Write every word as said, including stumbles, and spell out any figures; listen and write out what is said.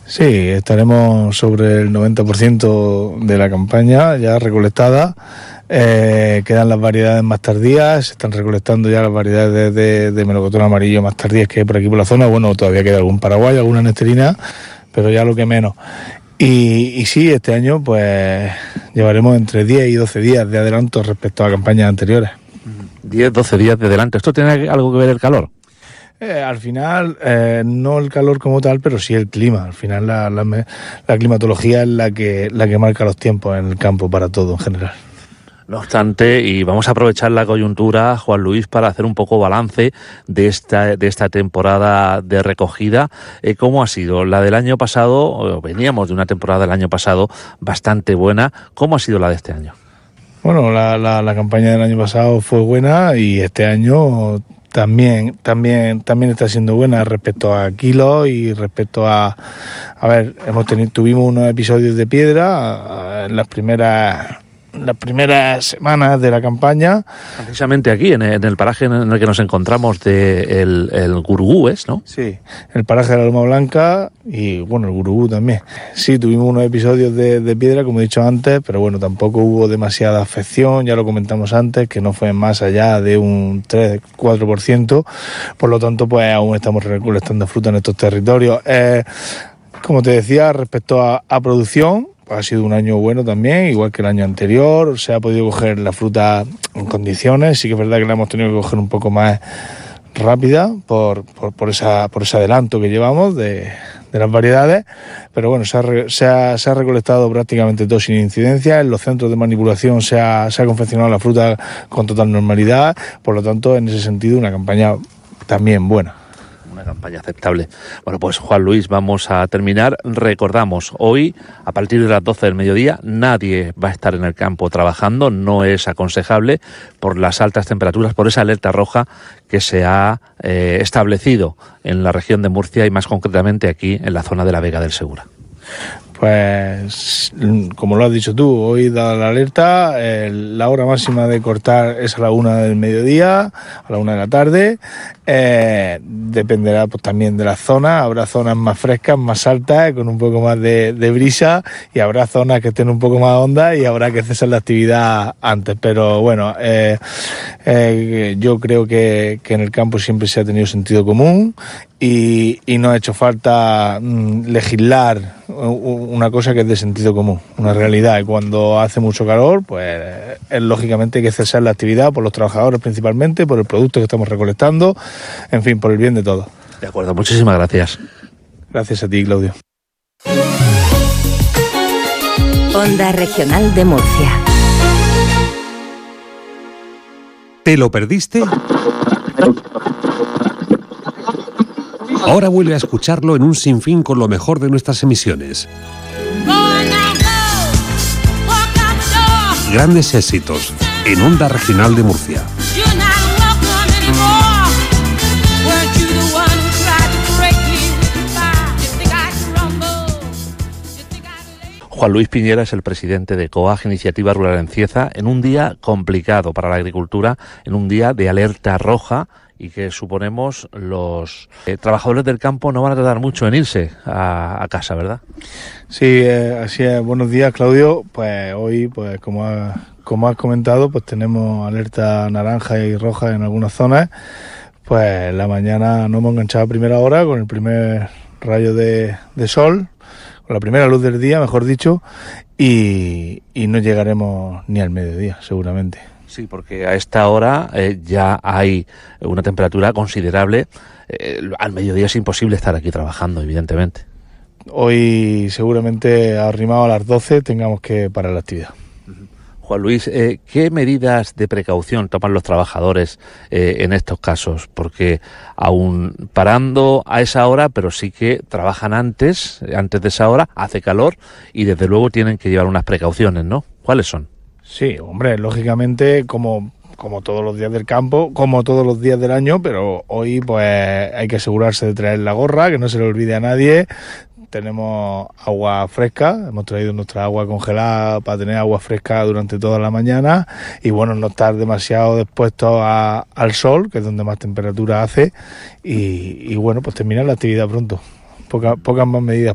Sí, estaremos sobre el noventa por ciento de la campaña ya recolectada. Eh, quedan las variedades más tardías, se están recolectando ya las variedades de, de, de melocotón amarillo más tardías que hay por aquí por la zona. Bueno, todavía queda algún paraguay, alguna nesterina, pero ya lo que menos. Y, y sí, este año pues llevaremos entre diez y doce días de adelanto respecto a campañas anteriores. diez, doce días de adelanto. ¿Esto tiene algo que ver el calor? Eh, al final, eh, no el calor como tal, pero sí el clima. Al final la, la, la climatología es la que, la que marca los tiempos en el campo para todo en general. No obstante, y vamos a aprovechar la coyuntura, Juan Luis, para hacer un poco balance de esta, de esta temporada de recogida. Eh, ¿Cómo ha sido? La del año pasado, veníamos de una temporada del año pasado bastante buena. ¿Cómo ha sido la de este año? Bueno, la, la, la campaña del año pasado fue buena y este año también también también está siendo buena respecto a kilos y respecto a a ver, hemos tenido tuvimos unos episodios de piedra en las primeras las primeras semanas de la campaña. Precisamente aquí, en el, en el paraje en el que nos encontramos de el, el Gurugúes, ¿no? Sí, el paraje de la Loma Blanca y, bueno, el Gurugú también. Sí, tuvimos unos episodios de, de piedra, como he dicho antes, pero bueno, tampoco hubo demasiada afección, ya lo comentamos antes, que no fue más allá de un tres cuatro por ciento, por lo tanto, pues aún estamos recolectando fruta en estos territorios. Eh, como te decía, respecto a, a producción, ha sido un año bueno también, igual que el año anterior. Se ha podido coger la fruta en condiciones. Sí que es verdad que la hemos tenido que coger un poco más rápida por, por, por, esa, por ese adelanto que llevamos de, de las variedades. Pero bueno, se ha, se, ha, se ha recolectado prácticamente todo sin incidencia. En los centros de manipulación se ha, se ha confeccionado la fruta con total normalidad. Por lo tanto, en ese sentido, una campaña también buena. Una campaña aceptable. Bueno, pues Juan Luis, vamos a terminar. Recordamos, hoy, a partir de las doce del mediodía, nadie va a estar en el campo trabajando, no es aconsejable por las altas temperaturas, por esa alerta roja que se ha eh, establecido en la región de Murcia y más concretamente aquí en la zona de la Vega del Segura. Pues, como lo has dicho tú, hoy dada la alerta, eh, la hora máxima de cortar es a la una del mediodía, a la una de la tarde. Eh, dependerá pues también de la zona. Habrá zonas más frescas, más altas, con un poco más de, de brisa, y habrá zonas que estén un poco más hondas y habrá que cesar la actividad antes. Pero bueno, eh, eh, yo creo que, que en el campo siempre se ha tenido sentido común y, y no ha hecho falta mm, legislar una cosa que es de sentido común, una realidad. Y cuando hace mucho calor, pues es lógicamente hay que cesar la actividad por los trabajadores principalmente, por el producto que estamos recolectando, en fin, por el bien de todos. De acuerdo, muchísimas gracias. Gracias a ti, Claudio. Onda Regional de Murcia. ¿Te lo perdiste? Ahora vuelve a escucharlo en un sinfín con lo mejor de nuestras emisiones. Grandes éxitos en Onda Regional de Murcia. Juan Luis Piñera es el presidente de COAG, Iniciativa Rural en Cieza, en un día complicado para la agricultura, en un día de alerta roja y que suponemos los eh, trabajadores del campo no van a tardar mucho en irse a, a casa, ¿verdad? Sí, eh, así es. Buenos días, Claudio. Pues hoy, pues como, ha, como has comentado, pues tenemos alerta naranja y roja en algunas zonas. Pues la mañana nos hemos enganchado a primera hora con el primer rayo de, de sol, con la primera luz del día, mejor dicho, y, y no llegaremos ni al mediodía, seguramente. Sí, porque a esta hora eh, ya hay una temperatura considerable. Eh, al mediodía es imposible estar aquí trabajando, evidentemente. Hoy seguramente arrimado a las doce tengamos que parar la actividad. Juan Luis, eh, ¿qué medidas de precaución toman los trabajadores eh, en estos casos? Porque aún parando a esa hora, pero sí que trabajan antes, antes de esa hora, hace calor y desde luego tienen que llevar unas precauciones, ¿no? ¿Cuáles son? Sí, hombre, lógicamente como, como todos los días del campo, como todos los días del año, pero hoy pues hay que asegurarse de traer la gorra, que no se le olvide a nadie. Tenemos agua fresca, hemos traído nuestra agua congelada para tener agua fresca durante toda la mañana y bueno, no estar demasiado expuestos a, al sol, que es donde más temperatura hace y, y bueno, pues terminar la actividad pronto. Poca, pocas más medidas